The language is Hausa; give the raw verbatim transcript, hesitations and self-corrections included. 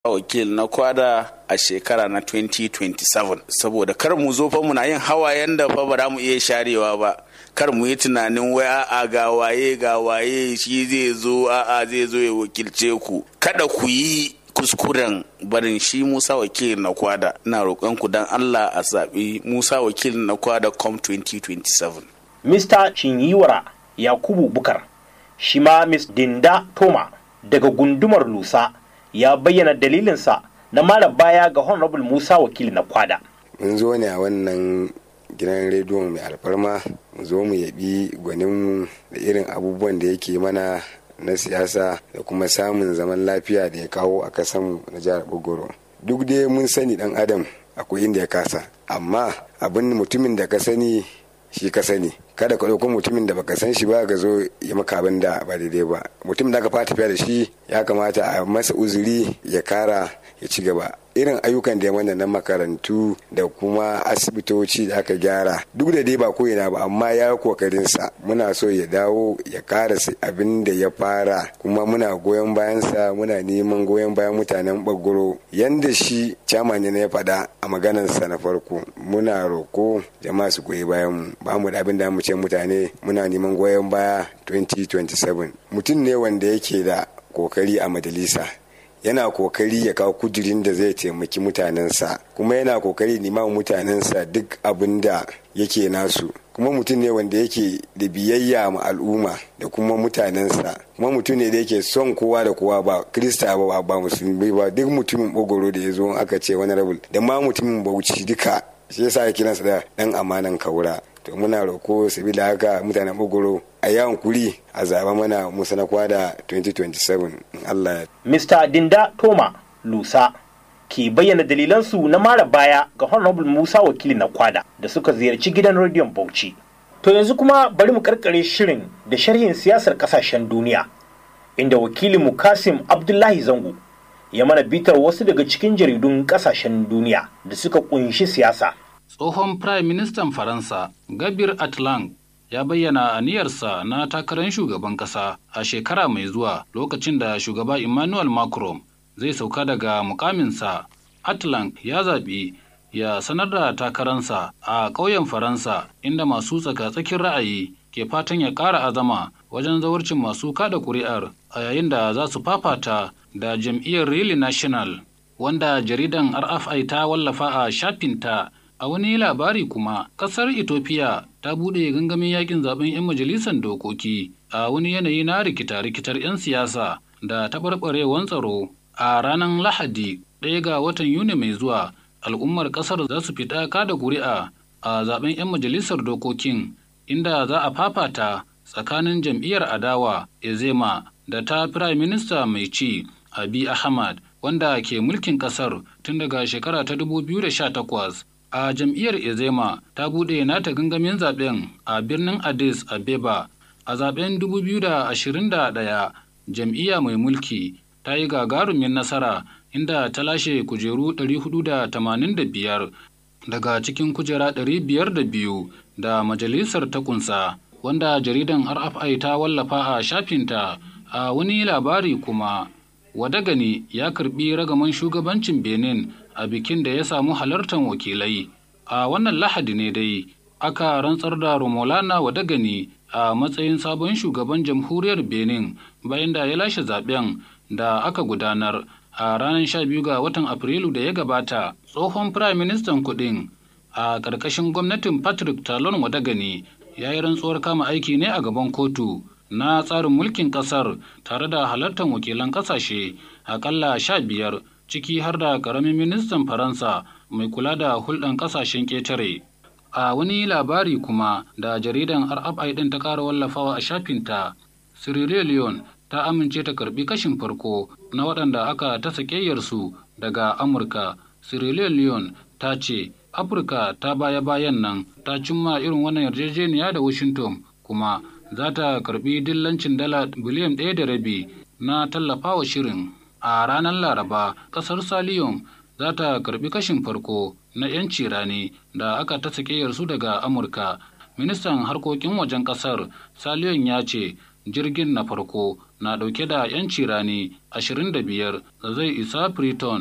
wakil na kwada a shekara na twenty twenty-seven, saboda kar mu zo fa muna yin hawayen da fa ba za mu iya sharewa ba. Kar mu yi tunanin wai a'a ga waye ga waye shi zai zo a'a zai zo ya wakilce ku. Kada ku yi kuskuren barin shi Musa wakil na kwada. Ina roƙon ku dan Allah a zaɓi Musa wakil na kwada com twenty twenty-seven. Mister Chinyiwara Yakubu Bukar, shi ma Miss Dinda Toma daga gundumar Lusa ya bayyana dalilinsa na mara baya ga Honorable Musa wakil na kwada. Mun zo ne a wannan gidan rediyon mai alfarma mu zo mu yabi gwaninmu da irin abubuwan da yake mana na siyasa da kuma samun zaman lafiya da ya kawo a kasanmu na jihar Bogoro. Duk dai mun sani dan adam akwai inda ya kasa, amma abin mutumin da ka sani shi ka sani. Kada ka ɗauko mutumin da baka san shi ba ka zo ya maka abin da ba daidai ba. Mutumin da aka fara tafiya da shi ya kamata a masa uzuri ya kara ya ci gaba. Irin ayyukan da ya mana na makarantu da kuma asibitoci da aka gyara duk da dai ba ko'ina ba, amma ya kokarin sa. Muna so ya dawo ya karasa abin da ya fara, kuma muna goyon bayansa, muna neman goyon bayan mutanen Bagoro yanda shi chairman ne ya faɗa a maganarsa na farko. Muna roko jama'a su goyi bayan mu, ba mu da abin da mu ce mutane muna neman goyon baya twenty twenty-seven. Mutum ne wanda yake da kokari a majalisa, yana kokari ya kawo kudirin da zai taimaki mutanensa, kuma yana kokari nima mutanensa duk abin da yake nasu, kuma mutum ne wanda yake da biyayya ma al'umma da kuma mutanensa, kuma mutum ne da yake son kowa da kowa, ba Kirista ba ba musulmi ba, duk mutumin Bogoro da ya zo aka ce wani rabul da ma mutumin Bauchi duka, shi yasa ya kiransa da dan amanan Kaura. To muna roko sabila haka mutanen Bogoro a yawan kuri a zaba mana Musa na kwada twenty twenty-seven. Allah. Mister Dinda Toma Lusa ke bayyana dalilansu na mara baya ga Honorable Musa wakili na kwada da suka ziyarci gidan rediyon Bauchi. To yanzu kuma bari mu karkare shirin da sharhin siyasar kasashen duniya, inda wakilin mu Kasim Abdullahi Zango ya mana bitar wasu daga cikin jaridun kasashen duniya da suka kunshi siyasa. Tsohon Prime Ministan Faransa, Gabir Atlan, ya bayyana aniyarsa na takarar shugaban ƙasa a shekara mai zuwa lokacin da shugaba Emmanuel Macron zai sauka daga mukaminsa. Atlan ya zaɓi ya sanar da takararsa a ƙauyen Faransa, inda masu tsaka-tsakin ra'ayi ke fatan ya ƙara azama wajen zawarcin masu kada ƙuri'ar a yayin da za su fafata da jam'iyyar Really National, wanda jaridan R F I ta wallafa a shafinta. A wani labari kuma, ƙasar Ethiopia ta buɗe gangamin yakin zaben 'yan majalisar dokoki a wani yanayi na rikita-rikitar 'yan siyasa da taɓarɓarewar tsaro. A ranar Lahadi, ɗaya ga watan Yuni mai zuwa, al'ummar ƙasar za su fita kada ƙuri'a a zaben 'yan majalisar dokokin, inda za a fafata tsakanin jam'iyyar adawa Ezema da ta Firayim Minista mai ci Abiy Ahmed, wanda ke mulkin ƙasar tun daga shekara ta dubu biyu da sha takwas. A jam'iyyar Ezema ta buɗe nata gangamin zaben a birnin Addis Abeba. A zaben dubu biyu da ashirin da ɗaya, jam'iyya mai mulki ta yi gagarumin nasara inda ta lashe kujeru ɗari hudu da tamanin da biyar daga cikin kujera ɗari biyar da biyu da majalisar ta kunsa, wanda jaridan R F I ta wallafa a shafinta. A wani labari kuma, Wadagani ya karbi ragaman shugabancin Benin a bikin da ya samu halartar wakilai. A wannan Lahadi ne dai aka rantsar da Romolana Wadagani a matsayin sabon shugaban jamhuriyar Benin bayan da ya lashe zaben da aka gudanar a ranar sha biyu ga watan Afrilu da ya gabata. Tsohon Firayim Ministan kuɗin a ƙarƙashin gwamnatin Patrick Talon Wadagani ya yi rantsuwar kama aiki ne a gaban kotu na tsarin mulkin ƙasar tare da halartar wakilan ƙasashe aƙalla sha biyar, ciki har da ƙaramin ministan Faransa mai kula da hulɗan ƙasashen ƙetare. A wani labari kuma da jaridan R F I ɗin ta ƙara wallafawa a shafinta, Sierra Leone ta amince ta karɓi kashin farko na waɗanda aka ta saƙeyyarsu daga Amurka. Sierra Leone ta ce Afirka ta baya-bayan nan ta cimma irin wannan yarjejeniya da Washington, kuma za ta karɓi dillancin dala biliyan ɗaya da rabi na tallafawa shirin. A ranar Laraba, ƙasar Saliyon za ta karɓi kashin farko na 'yanci rani da aka ta su daga Amurka. Ministan harkokin wajen ƙasar Saliyon ya ce jirgin na farko na ɗauke da 'yanci rani ashirin da biyar da zai isa Freetown